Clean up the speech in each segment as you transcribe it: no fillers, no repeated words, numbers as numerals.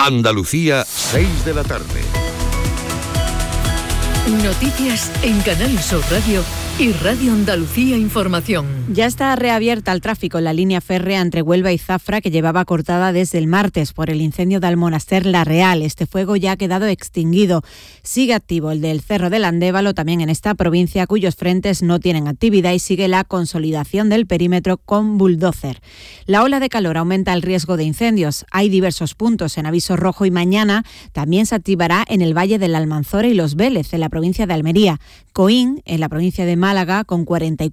Andalucía, 6 de la tarde. Noticias en Canal Sur Radio y Radio Andalucía Información. Ya está reabierta al tráfico en la línea férrea entre Huelva y Zafra, que llevaba cortada desde el martes por el incendio del Almonaster La Real. Este fuego ya ha quedado extinguido. Sigue activo el del Cerro del Andévalo, también en esta provincia, cuyos frentes no tienen actividad, y sigue la consolidación del perímetro con bulldozer. La ola de calor aumenta el riesgo de incendios. Hay diversos puntos en aviso rojo y mañana también se activará en el Valle del Almanzora y Los Vélez, en la provincia de Almería. Coín, en la provincia de Málaga, con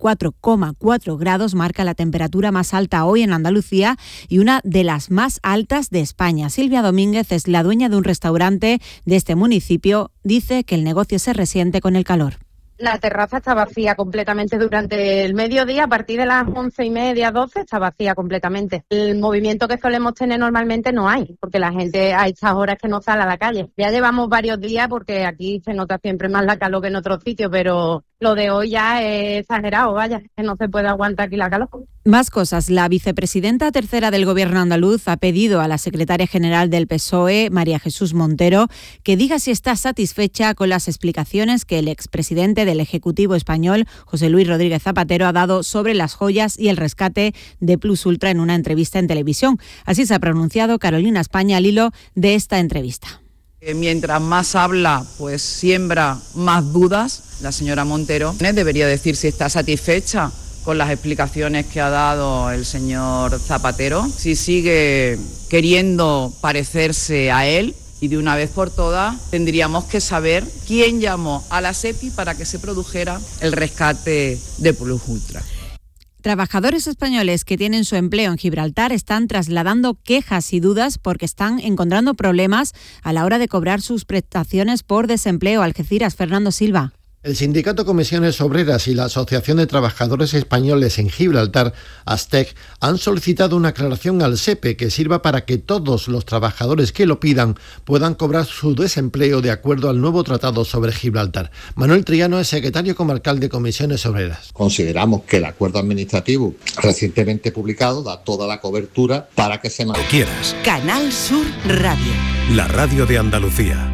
44,4 grados, marca la temperatura más alta hoy en Andalucía y una de las más altas de España. Silvia Domínguez es la dueña de un restaurante de este municipio. Dice que el negocio se resiente con el calor. La terraza está vacía completamente durante el mediodía, a partir de las 11:30, 12, está vacía completamente. El movimiento que solemos tener normalmente no hay, porque la gente a estas horas que no sale a la calle. Ya llevamos varios días, porque aquí se nota siempre más la calor que en otros sitios, pero lo de hoy ya es exagerado, vaya, que no se puede aguantar aquí la calor. Más cosas. La vicepresidenta tercera del Gobierno andaluz ha pedido a la secretaria general del PSOE, María Jesús Montero, que diga si está satisfecha con las explicaciones que el expresidente del Ejecutivo español, José Luis Rodríguez Zapatero, ha dado sobre las joyas y el rescate de Plus Ultra en una entrevista en televisión. Así se ha pronunciado Carolina España al hilo de esta entrevista. Mientras más habla, pues siembra más dudas. La señora Montero debería decir si está satisfecha con las explicaciones que ha dado el señor Zapatero, si sigue queriendo parecerse a él, y de una vez por todas tendríamos que saber quién llamó a la SEPI para que se produjera el rescate de Plus Ultra. Trabajadores españoles que tienen su empleo en Gibraltar están trasladando quejas y dudas porque están encontrando problemas a la hora de cobrar sus prestaciones por desempleo. Algeciras, Fernando Silva. El Sindicato Comisiones Obreras y la Asociación de Trabajadores Españoles en Gibraltar, ASTEC, han solicitado una aclaración al SEPE que sirva para que todos los trabajadores que lo pidan puedan cobrar su desempleo de acuerdo al nuevo tratado sobre Gibraltar. Manuel Triano es secretario comarcal de Comisiones Obreras. Consideramos que el acuerdo administrativo recientemente publicado da toda la cobertura para que se mantenga. Canal Sur Radio. La radio de Andalucía.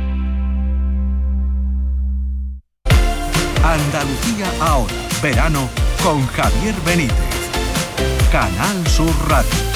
Andalucía ahora, verano con Javier Benítez. Canal Sur Radio.